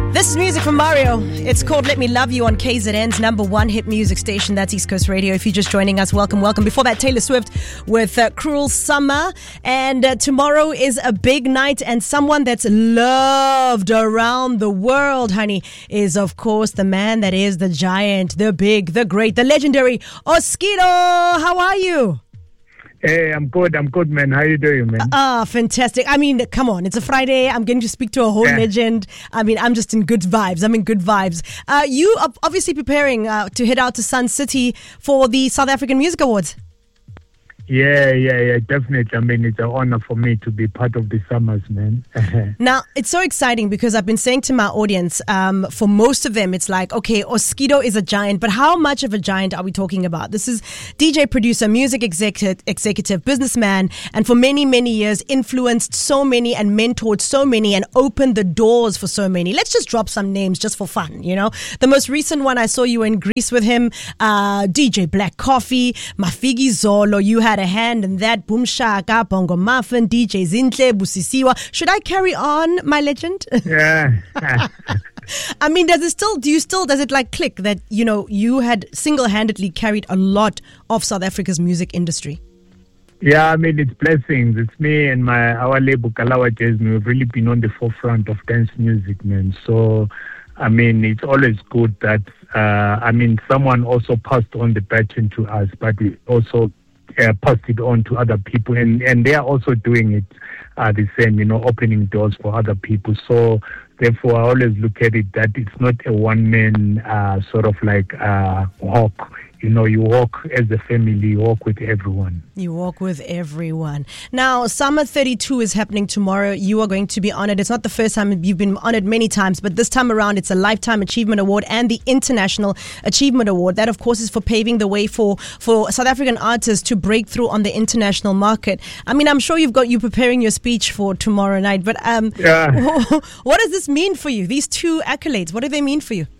This is music from Mario. It's called Let Me Love You on KZN's number one hit music station. That's East Coast Radio. If you're just joining us, welcome. Before that, Taylor Swift with Cruel Summer. And tomorrow is a big night, and someone that's loved around the world, honey, is, of course, the man that is the giant, the big, the great, the legendary Oskido. How are you? Hey, I'm good, man. How you doing, man? Fantastic. I mean, come on. It's a Friday. I'm getting to speak to a whole legend. I mean, I'm just in good vibes. You are obviously preparing to head out to Sun City for the South African Music Awards. Yeah, definitely. I mean, it's an honor for me to be part of the Summers, man. Now, it's so exciting because I've been saying to my audience, for most of them, it's like, okay, Oskido is a giant, but how much of a giant are we talking about? This is DJ, producer, music executive, businessman, and for many, many years, influenced so many and mentored so many and opened the doors for so many. Let's just drop some names just for fun, you know? The most recent one, I saw you in Greece with him, DJ Black Coffee, Mafigi Zolo, you had a hand in that, Boom Shaka, Bongo Muffin, DJ Zinhle, Busisiwa. Should I carry on, my legend? Yeah. I mean, does it like click that, you know, you had single-handedly carried a lot of South Africa's music industry? Yeah, I mean, it's blessings. It's me and our label, Kalawa Jasmine. We've really been on the forefront of dance music, man. So, I mean, it's always good that, someone also passed on the baton to us, but we also passed it on to other people, and they are also doing it the same, you know, opening doors for other people. So therefore, I always look at it that it's not a one-man sort of like walk. You know, you walk as a family, you walk with everyone. Now, Summer 32 is happening tomorrow. You are going to be honored. It's not the first time. You've been honored many times, but this time around, it's a Lifetime Achievement Award and the International Achievement Award. That, of course, is for paving the way for South African artists to break through on the international market. I mean, I'm sure you preparing your speech for tomorrow night, but what does this mean for you? These two accolades, what do they mean for you?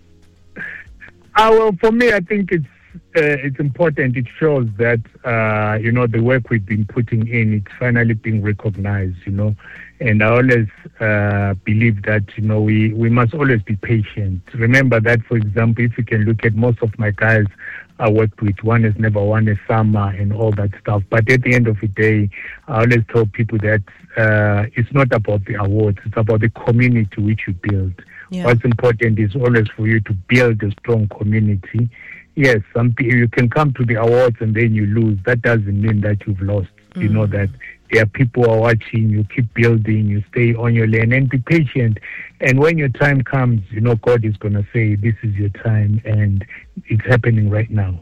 Well, for me, I think it's important. It shows that, the work we've been putting in, it's finally being recognized, you know. And I always believe that, you know, we must always be patient. Remember that, for example, if you can look at most of my guys I worked with, one has never won a summer and all that stuff. But at the end of the day, I always tell people that it's not about the awards. It's about the community which you build. Yeah. What's important is always for you to build a strong community. Yes, some people, you can come to the awards and then you lose. That doesn't mean that you've lost. You know that there are people who are watching. You keep building. You stay on your lane and be patient. And when your time comes, you know, God is going to say, this is your time. And it's happening right now.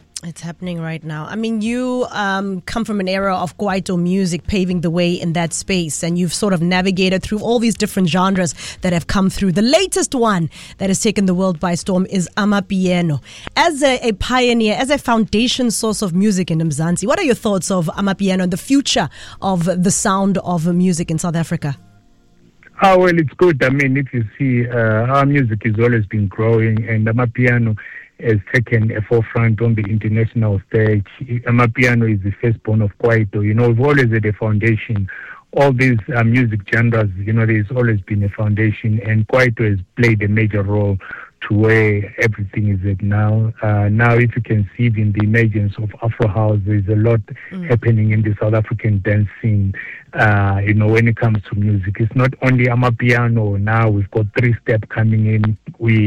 I mean, you come from an era of Kwaito music paving the way in that space, and you've sort of navigated through all these different genres that have come through. The latest one that has taken the world by storm is Amapiano. As a pioneer, as a foundation source of music in Mzansi, what are your thoughts of Amapiano and the future of the sound of music in South Africa? Oh, well, it's good. I mean, if you see, our music has always been growing, and Amapiano has taken a forefront on the international stage. Amapiano is the firstborn of Kwaito. You know, we've always had a foundation. All these music genres, you know, there's always been a foundation, and Kwaito has played a major role to where everything is at now. Now, if you can see in the emergence of Afro House, there's a lot happening in the South African dance scene. You know, when it comes to music, it's not only Amapiano. Now we've got 3-step coming in.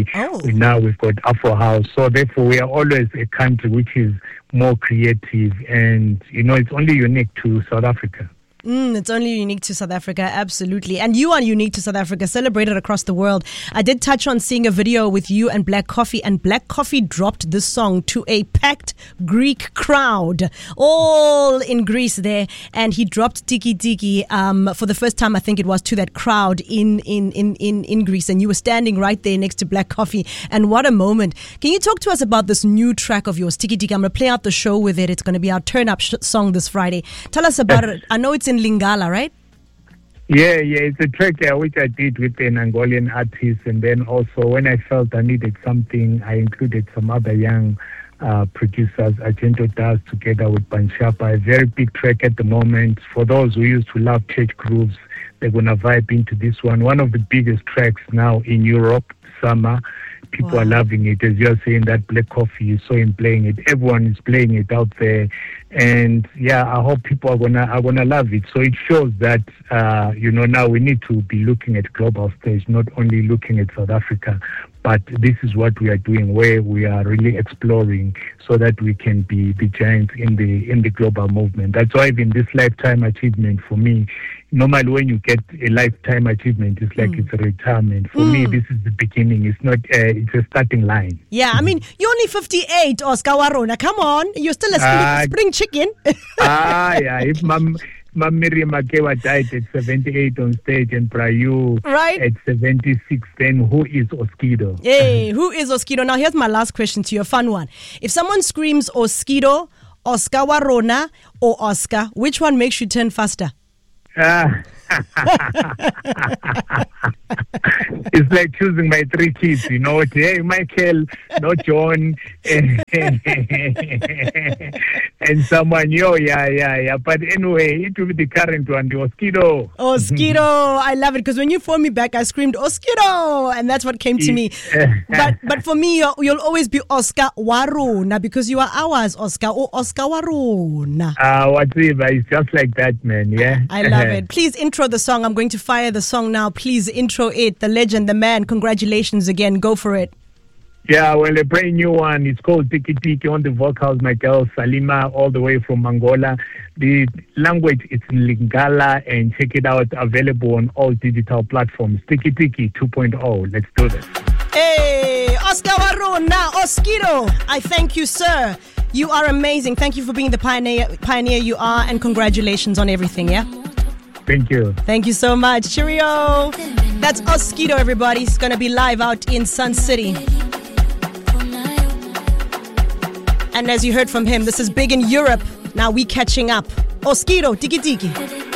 Now we've got Afro House. So therefore, we are always a country which is more creative, and you know, it's only unique to South Africa. It's only unique to South Africa, absolutely. And you are unique to South Africa, celebrated across the world. I did touch on seeing a video with you and Black Coffee, and Black Coffee dropped this song to a packed Greek crowd, all in Greece there. And he dropped Tiki Tiki for the first time, I think it was, to that crowd in Greece. And you were standing right there next to Black Coffee. And what a moment. Can you talk to us about this new track of yours, Tiki Tiki? I'm going to play out the show with it. It's going to be our turn-up song this Friday. Tell us about it. I know it's in Lingala, right? Yeah, it's a track which I did with an Angolan artist, and then also when I felt I needed something, I included some other young producers. Argento does together with Banshapa, a very big track at the moment. For those who used to love church grooves, they're going to vibe into this one. One of the biggest tracks now in Europe, summer. People are loving it. As you're saying, that Black Coffee, you saw him playing it. Everyone is playing it out there. And yeah, I hope people are gonna love it. So it shows that now we need to be looking at global stage, not only looking at South Africa, but this is what we are doing, where we are really exploring so that we can be giants in the global movement. That's why even this lifetime achievement for me, normally when you get a lifetime achievement, it's like it's a retirement. For me, this is the beginning. It's not. It's a starting line. Yeah, I mean, you're only 58, Oscar Warona. Come on, you're still a spring chicken. Yeah. If Miriam Makeba died at 78 on stage and Prayu at 76, then who is Oskido? Hey, who is Oskido? Now, here's my last question to you, a fun one. If someone screams Oskido, Oscar Warona, or Oscar, which one makes you turn faster? It's like choosing my three kids, hey, Michael, not John, and someone, yeah. But anyway, it will be the current one, the Oskido. Oskido, I love it, because when you phoned me back, I screamed Oskido, and that's what came to me. But for me, you'll always be Oscar Warona, because you are ours, Oscar, or Oscar Warona. Whatever, it's just like that, man, yeah. I love it. Please intro the song. I'm going to fire the song now. Please intro it. The legend, the man. Congratulations again. Go for it. Yeah, well, a brand new one. It's called Tiki Tiki. On the vocals, my girl Salima, all the way from Angola. The language is Lingala, and check it out. Available on all digital platforms. Tiki Tiki 2.0. Let's do this. Hey, Oscar Warona, Oskido. I thank you, sir. You are amazing. Thank you for being the pioneer you are, and congratulations on everything, yeah? Thank you. Thank you so much. Cheerio. That's Oskido, everybody. It's going to be live out in Sun City. And as you heard from him, this is big in Europe. Now we catching up. Oskido, Tiki Tiki.